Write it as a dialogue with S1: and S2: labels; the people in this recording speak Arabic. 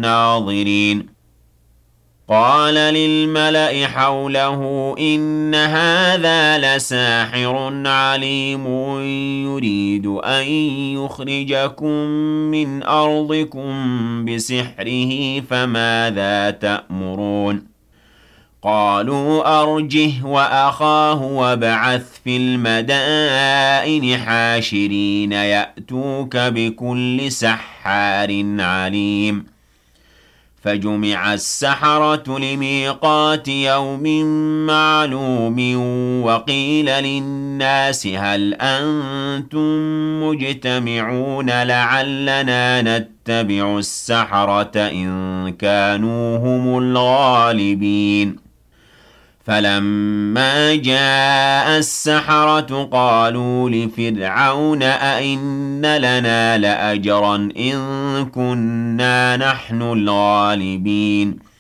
S1: الناظرين قال للملأ حوله إن هذا لساحر عليم يريد أن يخرجكم من أرضكم بسحره فماذا تأمرون قالوا أرجه وأخاه وابعث في المدائن حاشرين يأتوك بكل سحار عليم فجمع السحرة لميقات يوم معلوم وقيل للناس هل أنتم مجتمعون لعلنا نتبع السحرة إن كانوا هم الغالبين فلما جاء السحرة قالوا لفرعون أئن لنا لأجرا إن كنا نحن الغالبين